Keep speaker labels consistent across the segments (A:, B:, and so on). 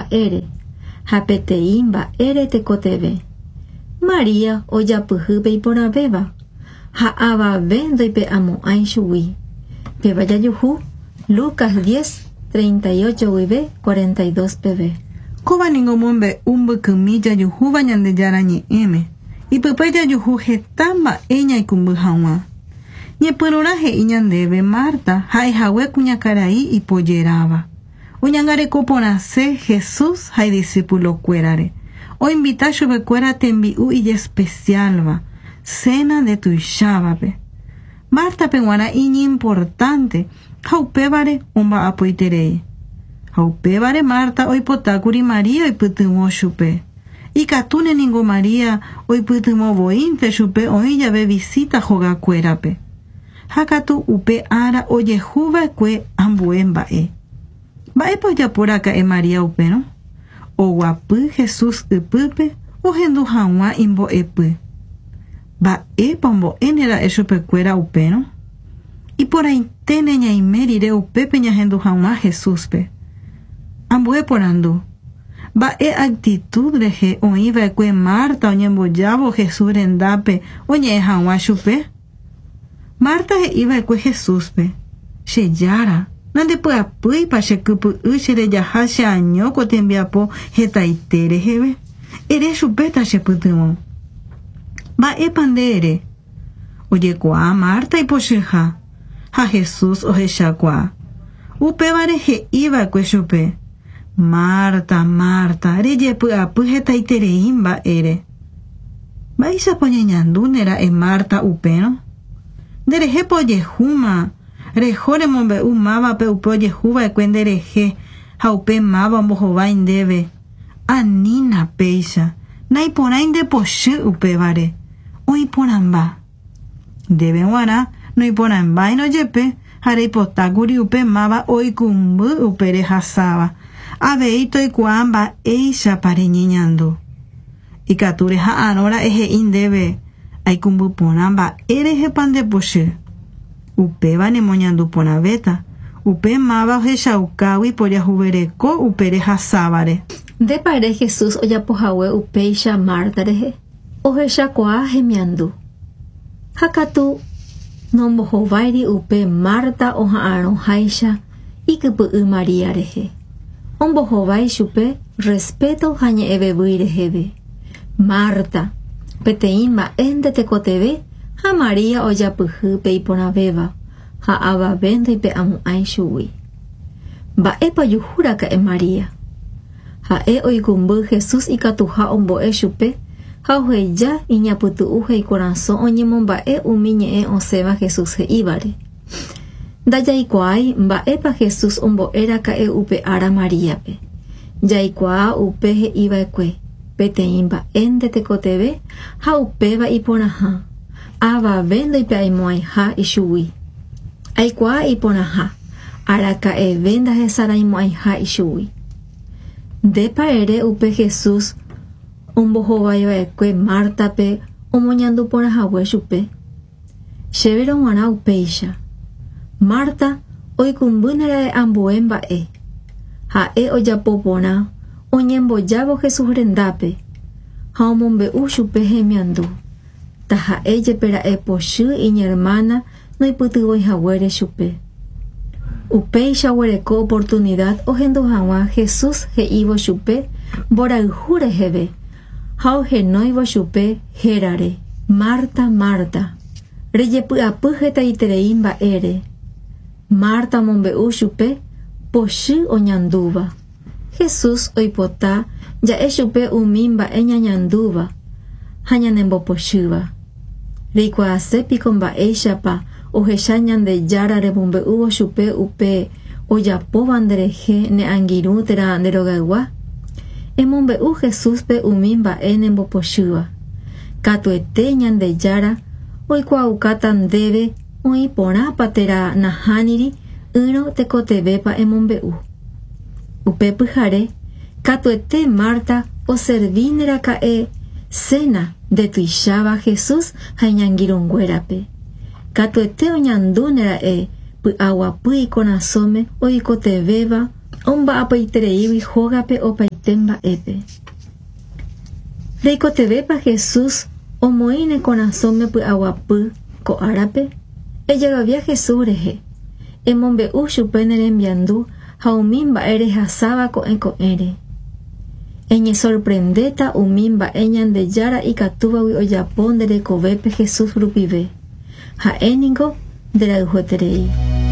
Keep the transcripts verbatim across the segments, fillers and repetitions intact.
A: mba'ére ha peteĩ mba'ére tekoteve. Maria ojapyhýpe iporãvéva ha avave ndoipe'amo'ãi chugui. Péva jajuhu Lucas diez, treinta y ocho guive, cuarenta y dos peve.
B: Kóvaniko mombe'u mbykymi jajuhúva Ñandejára ñe'ẽme. Ipype jajuhu heta mba'e ñaikumby hag̃ua. Ñepyrũra he'i ñandéve Marta ha'ehague kuñakarai ipojeráva. Oñangareko porãse Jesús ha idiscípulokuérare. Oinvita chuvekuéra tembi'u ijespecialva, cena de tuichávape. Marta peguara iñimportante ha upévare omba'apoiterei. Ha upévare Marta oipotákuri Maria oipytyvõ chupe. Ikatúne ningo Maria oipytyvõvoínte chupe oĩ jave visita hogakuérape. Ha katu upe ára ojehuva'ekue ambue mba'e. Mba'épa ojapóraka'e Maria upérõ. Oguapy Jesús ipype ohendu hag̃ua imbo'epy. Mba'épa ombo'énera'e chupekuéra upérõ. Iporãiténe ñaime rire upépe ñahendu hag̃ua Jesúspe. Ambue porandu. Mba'e actitud rehe oĩva'ekue Marta oñembojávo Jesús rendápe oñe'ẽ hag̃ua chupe. Marta he'íva'ekue Jesúspe: chejára, nandepy'apýipa chekypy'y cherejaha cheañóko tembiapo hetaite reheve. Ere chupéta chepytyvõ. Mba'épa ndeere. Ojekuaa Marta ipochyha. Ha Jesús ohechakuaa. Upévare he'íva'ekue chupe: Marta, Marta, rejepy'apy hetaiterei mba'ére. Mba'éichapa oñeñandúnera'e Marta upérõ. Nderehépa ojehúma. Reho remombe'u mávape upe ojehuva'ekue nderehe ha upe máva ombohovái ndéve. Anína péicha. Naiporãi ndepochy upévare. Oiporãmba. Ndéve g̃uarã noiporãmbáirõ jepe ha reipotákuri upe máva oikũmby upe rehasáva. Avei toikuaa mba'éichapa reñeñandu. Ikatu reha'ãrõra ehe'i ndéve aikumby porã mba'e rehépa ndepochy. Upéva nemoñandu porãvéta. Upe máva ohechaukágui pojahuvereko upe rehasávare.
A: Ndépare Jesús ojapohague upéicha Marta rehe. Ohechakuaa hemiandu. Ha katu nombohováiri upe Marta oha'ãrõháicha ikypy'y Maria rehe. Ombohovái chupe respeto ha ñe'ẽvevýi reheve. Marta peteĩ mba'énte tekoteve ha Maria ojapyhýpe iporãvéva ha avave ndoipe'amo'ãi chugui. Mba'épa ojuhúraka'e Maria. Ha'e oikũmby Jesús ikatuha ombo'e chupe ha oheja iñapytu'u heikorazõ oñemomba'e umi ñe'ẽ osẽva Jesús he'ívare. Ndajaikuaái mba'épa Jesús ombo'éraka'e upe ára Mariape. Jaikuaa upe he'íva'ekue peteĩ mba'énte tekoteve ha upéva iporãha. Avave ndoipe'aimo'ãiha ichugui. Aikuaa iporãha. Araka'eve ndahesarãimo'ãiha ichugui. Ndépa ere upe Jesús ombohovaiva'ekue Martape omoñandu porãhague chupe. Chévere g̃uarã upéicha. Marta oikũmbýnera'e ambue mba'e. Ha'e ojapo porã oñembojávo Jesús rendápe ha omombe'u chupe hemiandu. Ta ha'e jepera'e pochy iñermana noipytyvõihaguére chupe. Upéicha guereko oportunidad ohendu hag̃ua Jesús he'ívo chupe mborayhu reheve ha ohenóivo chupe hérare: Marta, Marta, rejepy'apy hetaiterei mba'ére. Marta omombe'u chupe pochy oñandúva. Jesús oipota ja'e chupe umi mba'e ñañandúva ha ñanembopochyva. Reikuaasépiko mba'éichapa ohecha Ñandejára remombe'úvo chupe upe ojapóva nderehe ne angirũ térã nderogaygua. Emombe'u Jesúspe umi mba'e nembopochýva. Katuete Ñandejára oikuaukáta ndéve oĩ porãpa térã nahániri yrõ tekotevépa emombe'u. Upe pyhare katuete Marta oservíneraka'e cena ndetuicháva Jesús ha iñangirũnguérape. Katuete oñandúnera'e py'aguapy ikorasõme oikotevéva omba'apoitereígui hógape opaite temba epe. Reiko teve pa Jesús omoine corazón me pu aguapu ko arape. Ella había Jesús reje. Emombe u chupenere enviandu haumimba ere hasaba ko eko ere. Eñe sorprendeta umimba eñan de yara y katuba wi oyapon de kovepe Jesús rupive. Ha eningo de la ujoterei.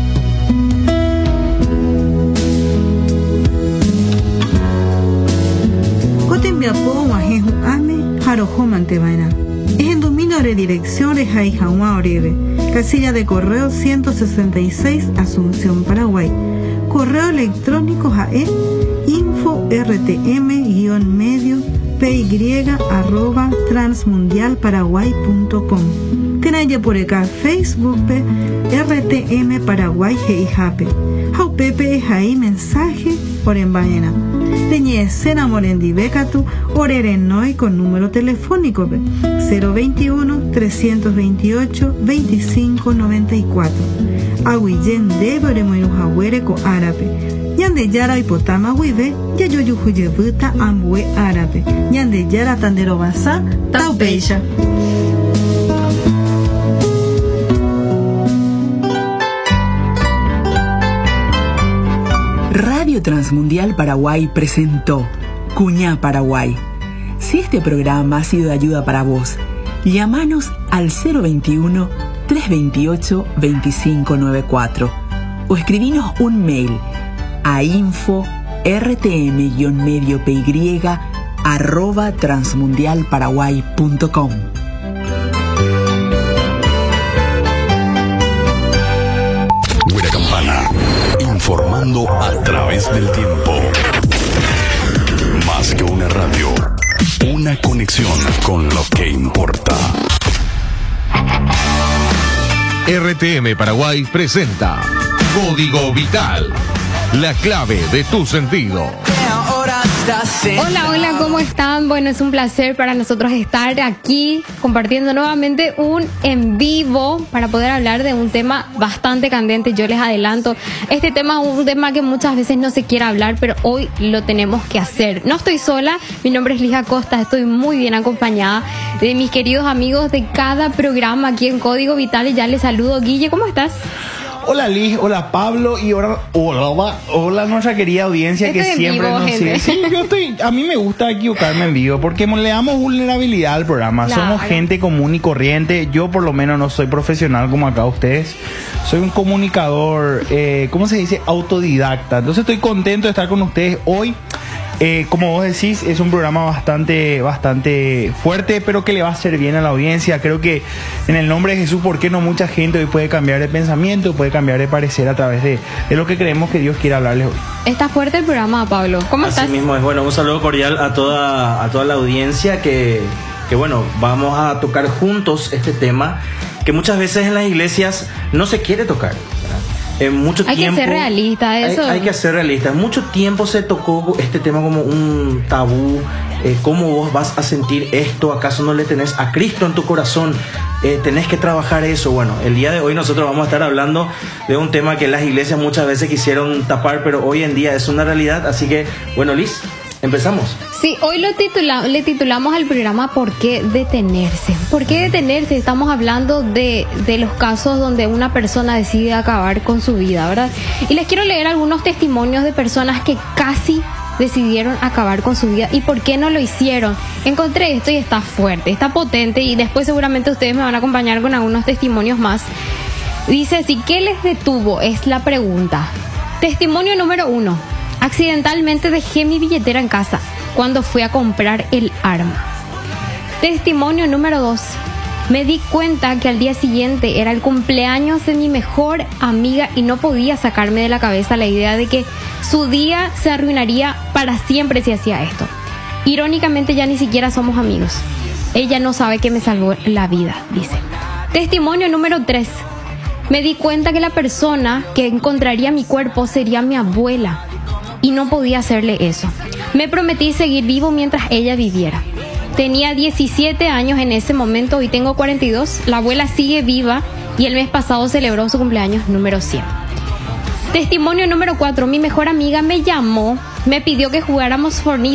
B: Cotembiapo wajeju ame jarohomante vaina. Es en dominio de dirección de Jaijaua Oreve, casilla de correo ciento sesenta y seis, Asunción, Paraguay. Correo electrónico jae info rtm-medio py arroba transmundialparaguay punto com. Tenaya por acá Facebook pe rtm Paraguay gijape. Jaupepe jai mensaje por en vaina. Teñe escena morendi becatu orerenoi con número telefónico pe cero veintiuno, trescientos veintiocho, veinticinco noventa y cuatro. Aguillen debe oremoirujahuere ko árabe. Ñande yara hipotama huive, yayoyujuyevuta ambue árabe. Ñande yara tandero basa, taupeisha.
C: Radio Transmundial Paraguay presentó Cuñá Paraguay. Si este programa ha sido de ayuda para vos, llámanos al cero veintiuno, trescientos veintiocho, veinticinco noventa y cuatro o escribinos un mail a info rtm-medio py arroba transmundialparaguay punto com.
D: Buena Campana, informando a través del tiempo. Más que una radio, una conexión con lo que importa.
E: R T M Paraguay presenta Código Vital, la clave de tu sentido.
F: Hola, hola, ¿cómo están? Bueno, es un placer para nosotros estar aquí compartiendo nuevamente un en vivo para poder hablar de un tema bastante candente. Yo les adelanto, este tema es un tema que muchas veces no se quiere hablar, pero hoy lo tenemos que hacer. No estoy sola, mi nombre es Lija Costa, estoy muy bien acompañada de mis queridos amigos de cada programa aquí en Código Vital y ya les saludo. Guille, ¿cómo estás?
G: Hola Liz, hola Pablo y ahora hola, hola, hola nuestra querida audiencia
F: estoy
G: que siempre
F: vivo,
G: nos sigue. Sí, yo estoy, a mí me gusta equivocarme en vivo porque le damos vulnerabilidad al programa.
F: Claro.
G: Somos gente común y corriente. Yo por lo menos no soy profesional como acá ustedes. Soy un comunicador, eh, ¿cómo se dice? Autodidacta. Entonces estoy contento de estar con ustedes hoy. Eh, como vos decís, es un programa bastante, bastante fuerte, pero que le va a hacer bien a la audiencia. Creo que en el nombre de Jesús, ¿por qué no mucha gente hoy puede cambiar de pensamiento, puede cambiar de parecer a través de, de lo que creemos que Dios quiere hablarles hoy?
F: Está fuerte el programa, Pablo. ¿Cómo
H: Así
F: estás?
H: Así mismo es. Bueno, un saludo cordial a toda, a toda la audiencia que, que, bueno, vamos a tocar juntos este tema que muchas veces en las iglesias no se quiere tocar. En mucho
F: hay
H: tiempo,
F: que ser realista, eso.
H: Hay, hay que ser realista. En mucho tiempo se tocó este tema como un tabú. Eh, ¿Cómo vos vas a sentir esto? ¿Acaso no le tenés a Cristo en tu corazón? Eh, tenés que trabajar eso. Bueno, el día de hoy nosotros vamos a estar hablando de un tema que las iglesias muchas veces quisieron tapar, pero hoy en día es una realidad. Así que, bueno, Liz, empezamos.
F: Sí, hoy lo titula, le titulamos al programa ¿Por qué detenerse? ¿Por qué detenerse? Estamos hablando de, de los casos donde una persona decide acabar con su vida, ¿verdad? Y les quiero leer algunos testimonios de personas que casi decidieron acabar con su vida y por qué no lo hicieron. Encontré esto y está fuerte, está potente y después seguramente ustedes me van a acompañar con algunos testimonios más. Dice así, ¿qué les detuvo? Es la pregunta. Testimonio número uno. Accidentalmente dejé mi billetera en casa cuando fui a comprar el arma. Testimonio número dos. Me di cuenta que al día siguiente era el cumpleaños de mi mejor amiga y no podía sacarme de la cabeza la idea de que su día se arruinaría para siempre si hacía esto. Irónicamente ya ni siquiera somos amigos. Ella no sabe que me salvó la vida, dice. Testimonio número tres. Me di cuenta que la persona que encontraría mi cuerpo sería mi abuela y no podía hacerle eso. Me prometí seguir vivo mientras ella viviera. Tenía diecisiete años en ese momento, hoy tengo cuarenta y dos. La abuela sigue viva y el mes pasado celebró su cumpleaños número cien. Testimonio número cuatro. Mi mejor amiga me llamó, me pidió que jugáramos Fortnite